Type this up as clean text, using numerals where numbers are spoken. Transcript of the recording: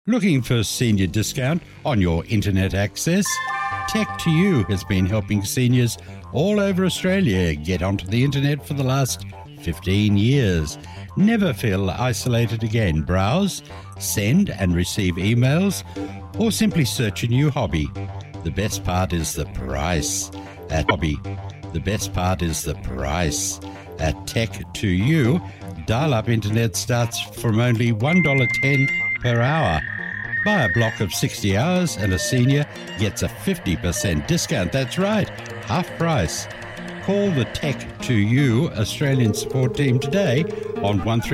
Looking for a senior discount on your internet access? Tech2U has been helping seniors all over Australia get onto the internet for the last 15 years. Never feel isolated again. Browse, send and receive emails, or simply search a new hobby. The best part is the price. At Tech2U, dial-up internet starts from only $1.10 per hour. Buy a block of 60 hours and a senior gets a 50% discount. That's right, half price. Call the Tech2U Australian support team today on 13